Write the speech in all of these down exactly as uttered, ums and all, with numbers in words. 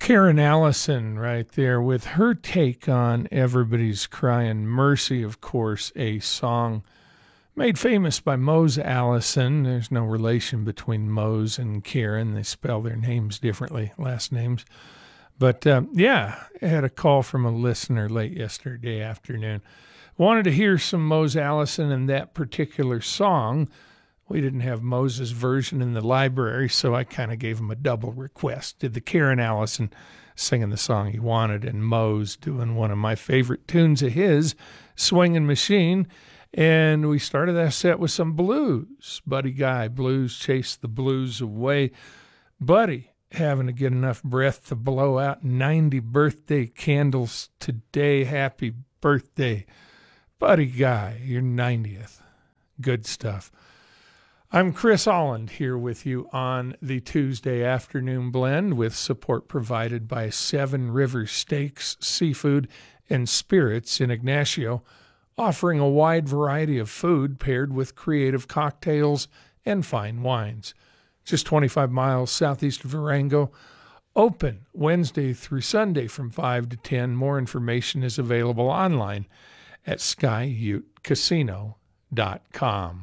Karen Allison right there with her take on Everybody's Crying Mercy, of course, a song made famous by Mose Allison. There's no relation between Mose and Karen. They spell their names differently, last names. But um, yeah, I had a call from a listener late yesterday afternoon. Wanted to hear some Mose Allison and that particular song. We didn't have Moses' version in the library, so I kind of gave him a double request. Did the Karen Allison singing the song he wanted, and Mose doing one of my favorite tunes of his, Swingin' Machine. And we started that set with some blues. Buddy Guy, Blues Chase the Blues Away. Buddy having to get enough breath to blow out ninety birthday candles today. Happy birthday, Buddy Guy, your ninetieth. Good stuff. I'm Chris Holland here with you on the Tuesday Afternoon Blend with support provided by Seven Rivers Steaks, Seafood, and Spirits in Ignacio, offering a wide variety of food paired with creative cocktails and fine wines. Just twenty-five miles southeast of Durango. Open Wednesday through Sunday from five to ten. More information is available online at sky ute casino dot com.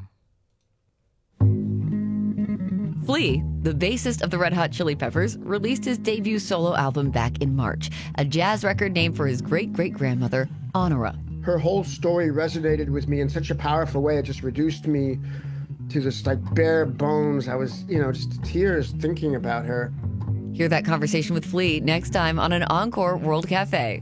Flea, the bassist of the Red Hot Chili Peppers, released his debut solo album back in March, a jazz record named for his great-great-grandmother, Honora. Her whole story resonated with me in such a powerful way. It just reduced me to just like bare bones. I was, you know, just tears thinking about her. Hear that conversation with Flea next time on an Encore World Cafe.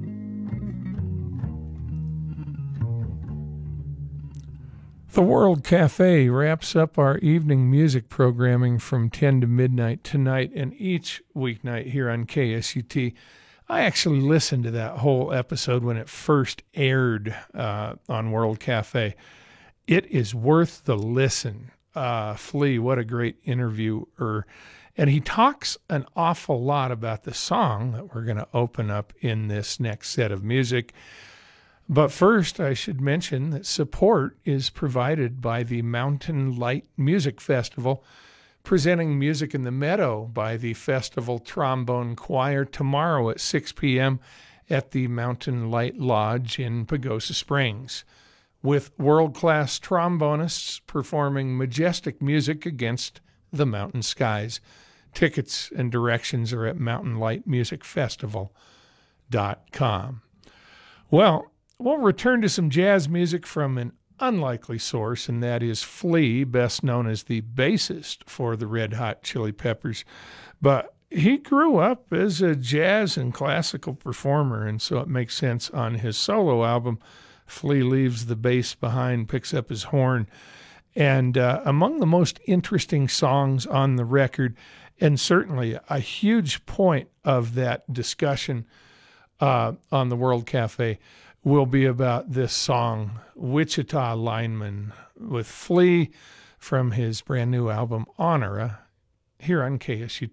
The World Cafe wraps up our evening music programming from ten to midnight tonight and each weeknight here on K S U T. I actually listened to that whole episode when it first aired uh, on World Cafe. It is worth the listen. Uh, Flea, what a great interviewer. And he talks an awful lot about the song that we're going to open up in this next set of music. But first, I should mention that support is provided by the Mountain Light Music Festival, presenting Music in the Meadow by the Festival Trombone Choir tomorrow at six p.m. at the Mountain Light Lodge in Pagosa Springs, with world-class trombonists performing majestic music against the mountain skies. Tickets and directions are at mountain light music festival dot com. Well, we'll return to some jazz music from an unlikely source, and that is Flea, best known as the bassist for the Red Hot Chili Peppers. But he grew up as a jazz and classical performer, and so it makes sense on his solo album, Flea leaves the bass behind, picks up his horn. And uh, among the most interesting songs on the record, and certainly a huge point of that discussion uh, on the World Cafe, will be about this song, Wichita Lineman, with Flea from his brand new album, Honora, here on K S U T.